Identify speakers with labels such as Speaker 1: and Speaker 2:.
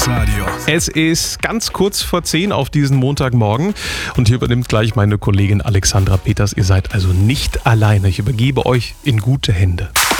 Speaker 1: Live-Radio.
Speaker 2: Es ist ganz kurz vor 10 auf diesen Montagmorgen und hier übernimmt gleich meine Kollegin Alexandra Peters. Ihr seid also nicht alleine. Ich übergebe euch in gute Hände.